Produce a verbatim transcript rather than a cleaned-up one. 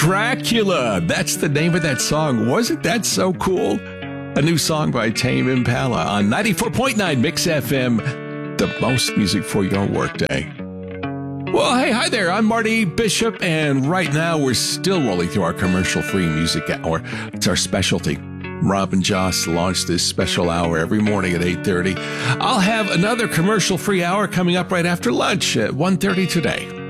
Dracula. That's the name of that song. Wasn't that so cool? A new song by Tame Impala on ninety-four point nine Mix F M, the most music for your workday. Well, hey, hi there. I'm Marty Bishop, and right now we're still rolling through our commercial-free music hour. It's our specialty. Rob and Joss launch this special hour every morning at eight thirty. I'll have another commercial-free hour coming up right after lunch at one thirty today.